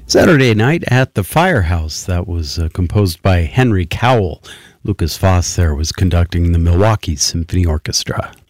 Saturday night at the Firehouse. That was composed by Henry Cowell. Lucas Foss there was conducting the Milwaukee Symphony Orchestra.